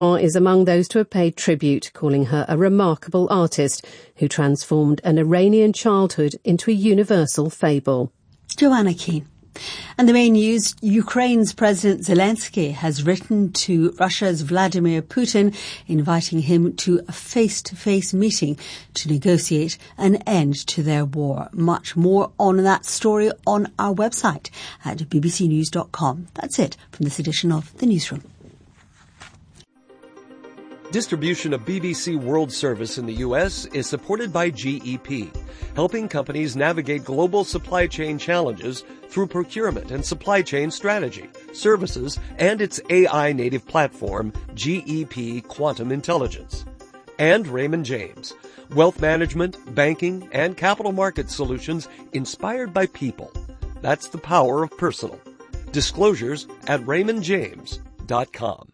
is among those to have paid tribute, calling her a remarkable artist who transformed an Iranian childhood into a universal fable. Joanna Keane. And the main news, Ukraine's President Zelensky has written to Russia's Vladimir Putin, inviting him to a face-to-face meeting to negotiate an end to their war. Much more on that story on our website at bbcnews.com. That's it from this edition of The Newsroom. Distribution of BBC World Service in the U.S. is supported by GEP, helping companies navigate global supply chain challenges through procurement and supply chain strategy, services, and its AI-native platform, GEP Quantum Intelligence. And Raymond James, wealth management, banking, and capital market solutions inspired by people. That's the power of personal. Disclosures at raymondjames.com.